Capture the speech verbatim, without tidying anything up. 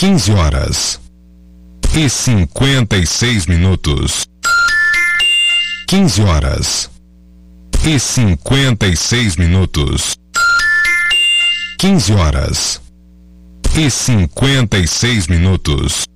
quinze horas e cinquenta e seis minutos. quinze horas e cinquenta e seis minutos. quinze horas e cinquenta e seis minutos.